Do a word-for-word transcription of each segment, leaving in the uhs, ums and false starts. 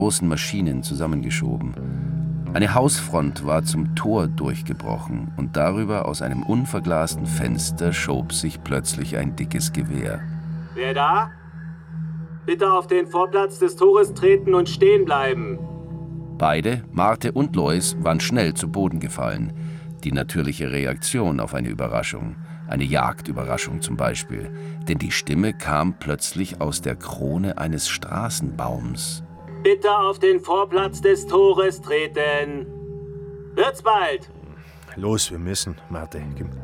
großen Maschinen zusammengeschoben. Eine Hausfront war zum Tor durchgebrochen und darüber aus einem unverglasten Fenster schob sich plötzlich ein dickes Gewehr. Wer da? Bitte auf den Vorplatz des Tores treten und stehen bleiben. Beide, Marthe und Lois, waren schnell zu Boden gefallen. Die natürliche Reaktion auf eine Überraschung. Eine Jagdüberraschung zum Beispiel. Denn die Stimme kam plötzlich aus der Krone eines Straßenbaums. Bitte auf den Vorplatz des Tores treten. Wird's bald. Los, wir müssen, Marthe.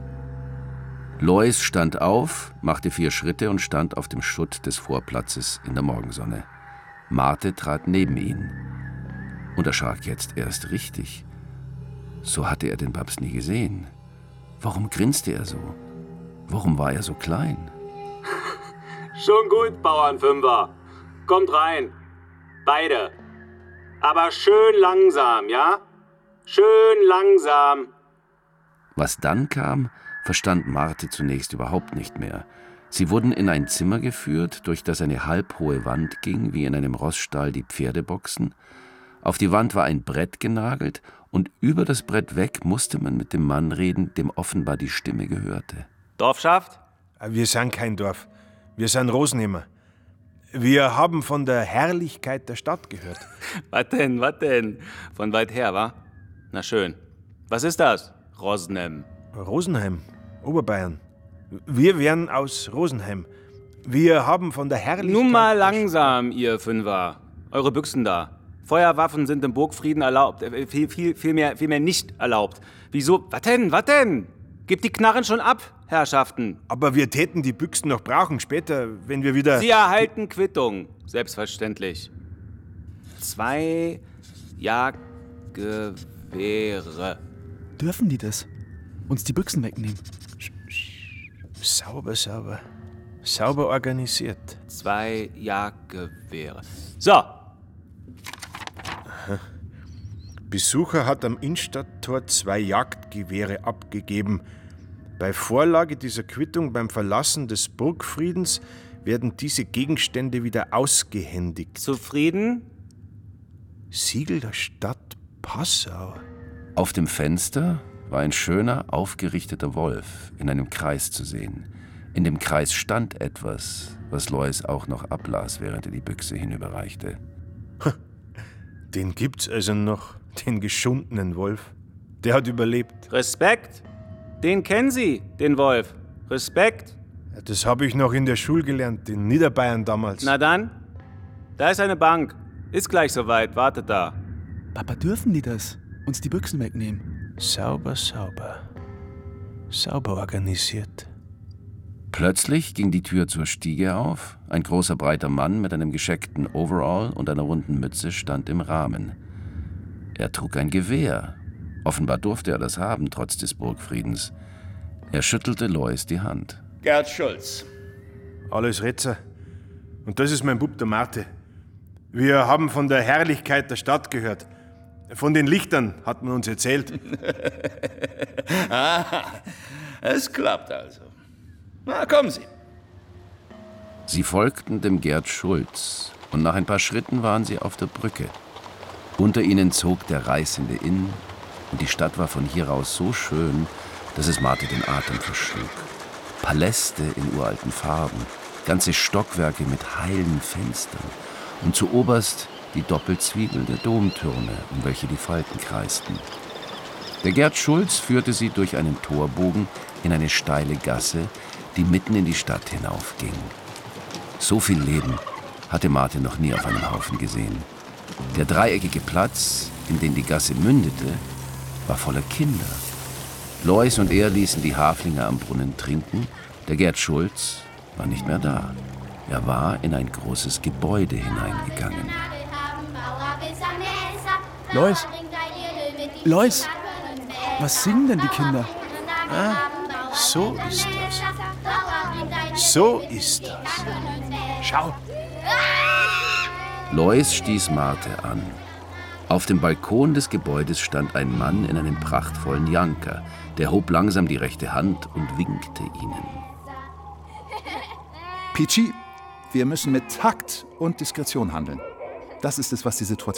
Lois stand auf, machte vier Schritte und stand auf dem Schutt des Vorplatzes in der Morgensonne. Marthe trat neben ihn und erschrak jetzt erst richtig. So hatte er den Babs nie gesehen. Warum grinste er so? Warum war er so klein? Schon gut, Bauernfünfer. Kommt rein. Beide. Aber schön langsam, ja? Schön langsam. Was dann kam, verstand Marthe zunächst überhaupt nicht mehr. Sie wurden in ein Zimmer geführt, durch das eine halbhohe Wand ging, wie in einem Rossstall die Pferdeboxen. Auf die Wand war ein Brett genagelt, und über das Brett weg musste man mit dem Mann reden, dem offenbar die Stimme gehörte. Dorfschaft? Wir sind kein Dorf. Wir sind Rosenheimer. Wir haben von der Herrlichkeit der Stadt gehört. Was denn, was denn? Von weit her, wa? Na schön. Was ist das? Rosenheim. Rosenheim, Oberbayern. Wir wären aus Rosenheim. Wir haben von der Herrlichkeit... Nun mal langsam, ihr Fünfer. Eure Büchsen da. Feuerwaffen sind im Burgfrieden erlaubt. Äh, viel, viel, viel, mehr, viel mehr nicht erlaubt. Wieso? Was denn, was denn? Gebt die Knarren schon ab, Herrschaften. Aber wir täten die Büchsen noch brauchen später, wenn wir wieder... Sie erhalten Quittung, selbstverständlich. Zwei Jagdgewehre. Dürfen die das? Uns die Büchsen wegnehmen? Sauber, sauber. Sauber organisiert. Zwei Jagdgewehre. So. Aha. Besucher hat am Innstadttor zwei Jagdgewehre abgegeben. Bei Vorlage dieser Quittung beim Verlassen des Burgfriedens werden diese Gegenstände wieder ausgehändigt. Zufrieden? Siegel der Stadt Passau. Auf dem Fenster war ein schöner, aufgerichteter Wolf in einem Kreis zu sehen. In dem Kreis stand etwas, was Lois auch noch ablas, während er die Büchse hinüberreichte. Den gibt's also noch, den geschundenen Wolf. Der hat überlebt. Respekt. Den kennen Sie, den Wolf. Respekt. Ja, das habe ich noch in der Schule gelernt, in Niederbayern damals. Na dann, da ist eine Bank. Ist gleich soweit, wartet da. Papa, dürfen die das? Uns die Büchsen wegnehmen? Sauber, sauber. Sauber organisiert. Plötzlich ging die Tür zur Stiege auf. Ein großer, breiter Mann mit einem gescheckten Overall und einer runden Mütze stand im Rahmen. Er trug ein Gewehr. Offenbar durfte er das haben, trotz des Burgfriedens. Er schüttelte Lois die Hand. Gerd Schulz. Alles Retzer. Und das ist mein Bub, der Marthe. Wir haben von der Herrlichkeit der Stadt gehört. Von den Lichtern hat man uns erzählt. Ah, es klappt also. Na, kommen Sie. Sie folgten dem Gerd Schulz, und nach ein paar Schritten waren sie auf der Brücke. Unter ihnen zog der reißende Inn, und die Stadt war von hier aus so schön, dass es Marthe den Atem verschlug. Paläste in uralten Farben, ganze Stockwerke mit heilen Fenstern und zu oberst die Doppelzwiebel der Domtürme, um welche die Falken kreisten. Der Gerd Schulz führte sie durch einen Torbogen in eine steile Gasse, die mitten in die Stadt hinaufging. So viel Leben hatte Marthe noch nie auf einem Haufen gesehen. Der dreieckige Platz, in den die Gasse mündete, war voller Kinder. Lois und er ließen die Haflinge am Brunnen trinken. Der Gerd Schulz war nicht mehr da. Er war in ein großes Gebäude hineingegangen. Lois! Lois! Was singen denn die Kinder? Ah, so ist das. So ist das. Schau. Lois stieß Marthe an. Auf dem Balkon des Gebäudes stand ein Mann in einem prachtvollen Janker. Der hob langsam die rechte Hand und winkte ihnen. Pichi, wir müssen mit Takt und Diskretion handeln. Das ist es, was die Situation